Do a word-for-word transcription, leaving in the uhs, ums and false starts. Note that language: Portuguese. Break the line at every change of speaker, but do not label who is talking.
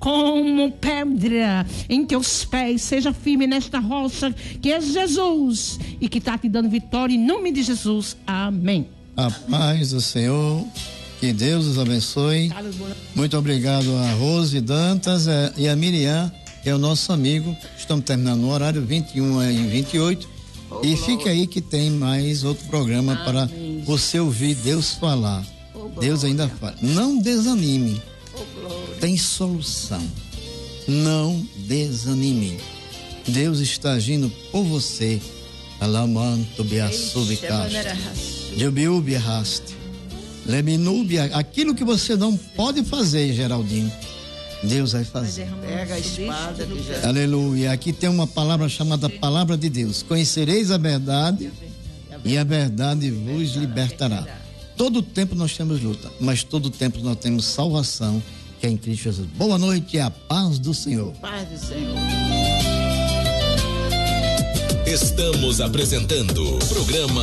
como pedra em teus pés, seja firme nesta rocha que é Jesus e que está te dando vitória em nome de Jesus, amém.
A paz do Senhor, que Deus os abençoe. Muito obrigado a Rose Dantas e a Miriam, que é o nosso amigo. Estamos terminando no horário vinte e um e vinte e oito. Oh, e fique aí que tem mais outro programa amém. Para você ouvir Deus falar. Oh, Deus ainda fala. Não desanime. Tem solução. Não desanime. Deus está agindo por você. Alamanto biaçubicaste. Jubiubi arraste. Leminúbia. Aquilo que você não pode fazer, Geraldinho, Deus vai fazer.
Pega a espada.
Aleluia. Aqui tem uma palavra chamada Palavra de Deus. Conhecereis a verdade e a verdade vos libertará. Todo tempo nós temos luta, mas todo tempo nós temos salvação, que é em Cristo Jesus. Boa noite e a paz do Senhor.
Paz do Senhor.
Estamos apresentando o programa